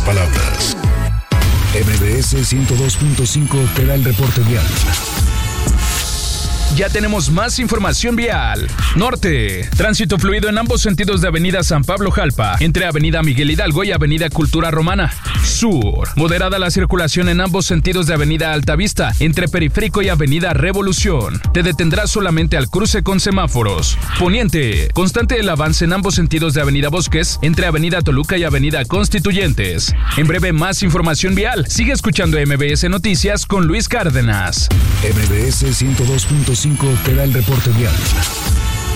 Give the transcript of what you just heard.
palabras. MBS 102.5 te da el reporte vial. Ya tenemos más información vial. Norte, tránsito fluido en ambos sentidos de Avenida San Pablo Jalpa, entre Avenida Miguel Hidalgo y Avenida Cultura Romana. Sur, moderada la circulación en ambos sentidos de Avenida Altavista, entre Periférico y Avenida Revolución. Te detendrás solamente al cruce con semáforos. Poniente, constante el avance en ambos sentidos de Avenida Bosques, entre Avenida Toluca y Avenida Constituyentes. En breve, más información vial. Sigue escuchando MBS Noticias con Luis Cárdenas. MBS 102.5 te da el reporte vial.